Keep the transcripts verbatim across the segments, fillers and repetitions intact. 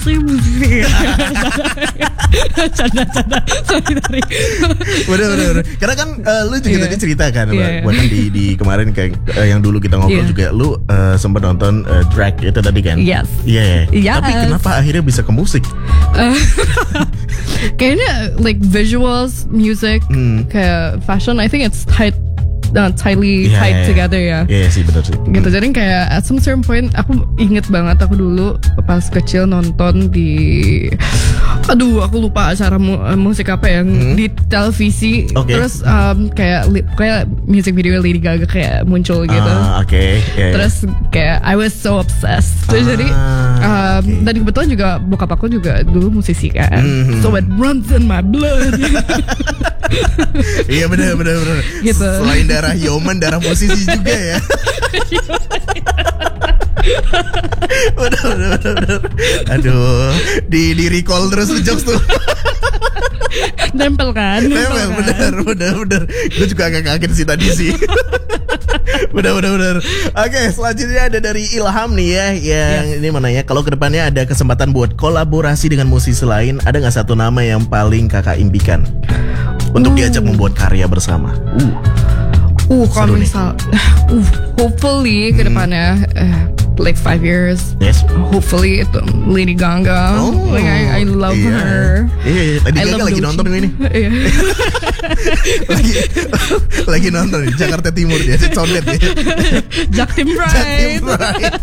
saya musisi. Canda-canda. Sorry, sorry. Bener, bener, bener. Karena kan uh, lu juga yeah. tadi cerita kan, yeah. buat di, di kemarin kayak uh, yang dulu kita ngobrol yeah. juga, lu uh, sempat nonton uh, drag itu tadi kan? Yes. Iya. Yeah. Yes. Tapi kenapa akhirnya bisa ke musik? Uh, kayaknya like visuals, music, hmm. kayak fashion. I think it's tight. Uh, tightly yeah, tied yeah, together ya. Iya yeah, sih, benar sih. Gitu, jadi kayak at some certain point aku inget banget aku dulu pas kecil nonton di, aduh aku lupa acara mu, musik apa yang hmm? di televisi. Okay. Terus um, kayak kayak music video Lady Gaga kayak muncul gitu. Ah, oke. Okay. Yeah, Terus kayak I was so obsessed. Terus ah, jadi um, okay. dan kebetulan juga bokap aku juga dulu musisi kan. Mm-hmm. So it runs in my blood. Iya benar benar benar. Gitu. Selain darah Yoman, darah musisi juga ya. Benar benar benar. Aduh, di di recall terus jokes tuh. Nempel kan? Nempel, benar benar benar. Gue juga agak kaget sih tadi sih. Benar benar benar. Oke, selanjutnya ada dari Ilham nih ya, yang yes. ini menanya kalau kedepannya ada kesempatan buat kolaborasi dengan musisi lain, ada nggak satu nama yang paling kakak impikan untuk uh. diajak membuat karya bersama? Uh, uh kalau misal, uh, hopefully hmm. kedepannya, uh, like five years, yes. hopefully itu Lady Gaga. Oh, like I, I love iya. her. Iya, iya. Lady I Gaga lagi Doci. Nonton ini. lagi lagi nonton di Jakarta Timur dia, Condet ya. Jaktim Pride. Jaktim Pride.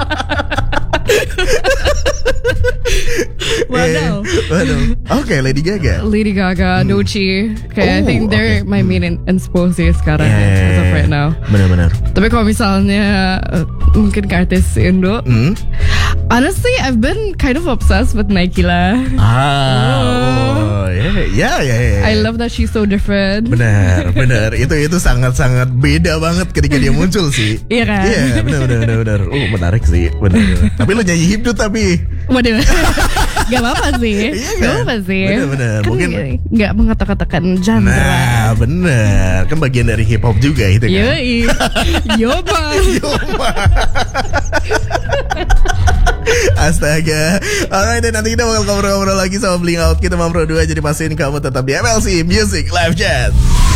Waduh. Waduh. Oke, okay, Lady Gaga. Lady Gaga, hmm. Doci. Kayak oh, I think they're okay. my main inspo sih sekarang yeah, as of right now. Benar-benar. Tapi kalau misalnya uh, mungkin ke artis Indo, hmm? honestly I've been kind of obsessed with Naikila. Ah, oh, ya, ya, ya. I love that she's so different. Benar, benar. Itu itu sangat-sangat beda banget ketika dia muncul sih. Iya kan? Iya, yeah, benar, benar, benar, benar. Oh, menarik sih, benar. Tapi lu nyanyi hipdut tapi. Waduh. Gak apa-apa sih. Iya kan? Gak apa-apa sih. Bener-bener. Kan mungkin gak mengatakan genre. Nah bener. Kan bagian dari hip hop juga itu kan. Yoi. Yoba. Yoba. Astaga. Alright, dan nanti kita bakal ngobrol-ngobrol lagi sama Bling Out. Kita mau berdua, jadi pastiin kamu tetap di M L C Music Live Chat.